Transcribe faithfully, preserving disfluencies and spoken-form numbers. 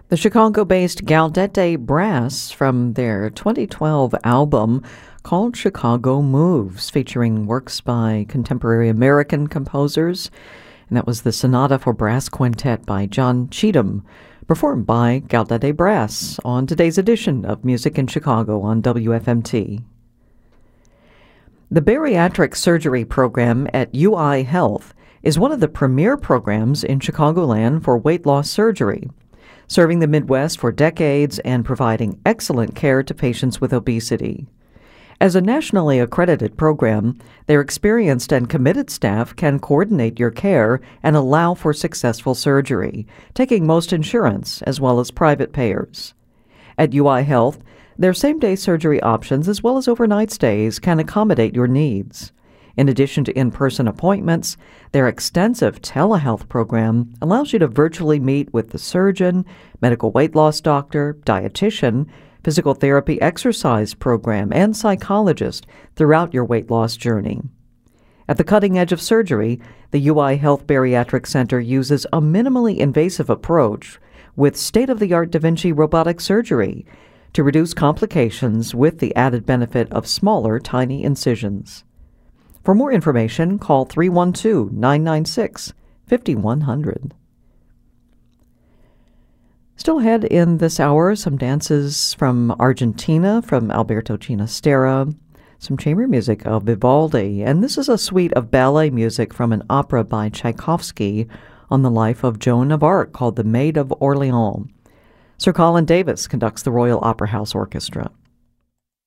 The Chicago-based Gaudete Brass from their twenty twelve album called Chicago Moves, featuring works by contemporary American composers. And that was the Sonata for Brass Quintet by John Cheatham, performed by Gaudete Brass on today's edition of Music in Chicago on W F M T. The Bariatric Surgery Program at U I Health is one of the premier programs in Chicagoland for weight loss surgery, serving the Midwest for decades and providing excellent care to patients with obesity. As a nationally accredited program, their experienced and committed staff can coordinate your care and allow for successful surgery, taking most insurance as well as private payers. At U I Health, their same-day surgery options as well as overnight stays can accommodate your needs. In addition to in-person appointments, their extensive telehealth program allows you to virtually meet with the surgeon, medical weight loss doctor, dietitian, physical therapy exercise program, and psychologist throughout your weight loss journey. At the cutting edge of surgery, the U I Health Bariatric Center uses a minimally invasive approach with state-of-the-art Da Vinci robotic surgery to reduce complications with the added benefit of smaller, tiny incisions. For more information, call three one two, nine nine six, five one zero zero. Still ahead in this hour, some dances from Argentina, from Alberto Ginastera, some chamber music of Vivaldi, and this is a suite of ballet music from an opera by Tchaikovsky on the life of Joan of Arc called The Maid of Orleans. Sir Colin Davis conducts the Royal Opera House Orchestra.